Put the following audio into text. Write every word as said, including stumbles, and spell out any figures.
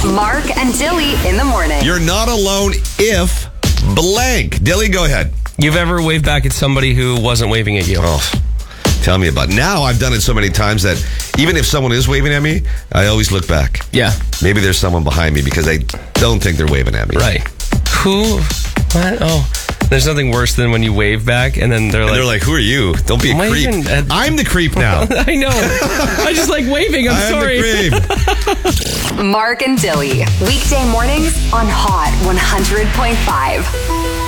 Mark and Dilly in the morning. You're not alone if blank. Dilly, go ahead. You've ever waved back at somebody who wasn't waving at you? Oh, tell me about it. Now I've done it so many times that even if someone is waving at me, I always look back. Yeah. Maybe there's someone behind me because I don't think they're waving at me. Right. Who? What? Oh. There's nothing worse than when you wave back and then they're And like... they're like, who are you? Don't be a Am I creep. even at- I'm the creep now. I know. I just like waving. I'm, I'm sorry. the creep. Mark and Dilly. Weekday mornings on Hot one hundred point five.